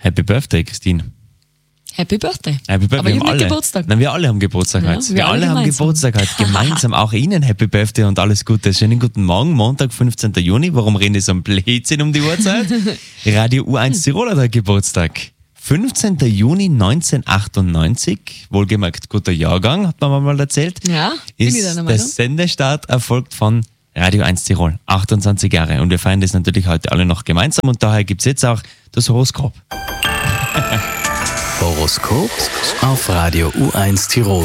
Happy Birthday, Christine. Happy Birthday. Happy Birthday. Aber ich hab nicht Geburtstag. Nein, wir alle haben Geburtstag Ja, heute. wir alle haben gemeinsam. Geburtstag heute. Gemeinsam. Auch Ihnen Happy Birthday und alles Gute. Schönen guten Morgen, Montag, 15. Juni. Warum reden Sie am Blödsinn um die Uhrzeit? Radio U1 Tirol hat heute Geburtstag. 15. Juni 1998, wohlgemerkt guter Jahrgang, hat man mal erzählt, Ja, bin ich ist deiner der Meinung? Sendestart erfolgt von Radio 1 Tirol. 28 Jahre. Und wir feiern das natürlich heute alle noch gemeinsam und daher gibt es jetzt auch das Horoskop. Horoskop auf Radio U1 Tirol.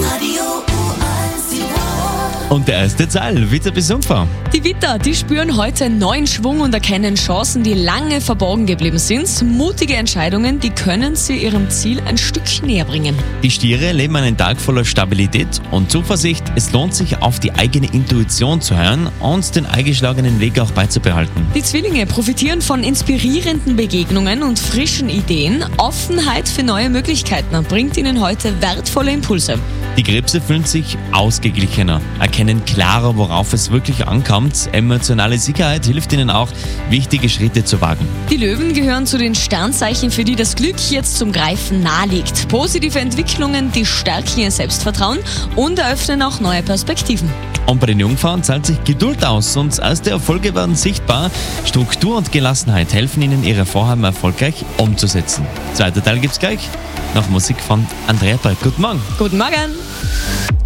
Und der erste Zahl, Witter bis Jungfrau. Die Witter, die spüren heute neuen Schwung und erkennen Chancen, die lange verborgen geblieben sind. Mutige Entscheidungen, die können sie ihrem Ziel ein Stück näher bringen. Die Stiere leben einen Tag voller Stabilität und Zuversicht. Es lohnt sich, auf die eigene Intuition zu hören und den eingeschlagenen Weg auch beizubehalten. Die Zwillinge profitieren von inspirierenden Begegnungen und frischen Ideen. Offenheit für neue Möglichkeiten bringt ihnen heute wertvolle Impulse. Die Krebse fühlen sich ausgeglichener, erkennen klarer, worauf es wirklich ankommt. Emotionale Sicherheit hilft ihnen auch, wichtige Schritte zu wagen. Die Löwen gehören zu den Sternzeichen, für die das Glück jetzt zum Greifen nahe liegt. Positive Entwicklungen, die stärken ihr Selbstvertrauen und eröffnen auch neue Perspektiven. Und bei den Jungfrauen zahlt sich Geduld aus und erste Erfolge werden sichtbar. Struktur und Gelassenheit helfen ihnen, ihre Vorhaben erfolgreich umzusetzen. Zweiter Teil gibt's gleich. Nach Musik von Andrea Berg. Guten Morgen. Guten Morgen!